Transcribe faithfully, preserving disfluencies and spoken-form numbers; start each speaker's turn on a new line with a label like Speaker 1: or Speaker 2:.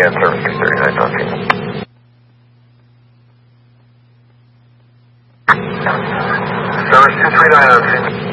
Speaker 1: again, service two thirty-nine, talking. Service two three nine, okay.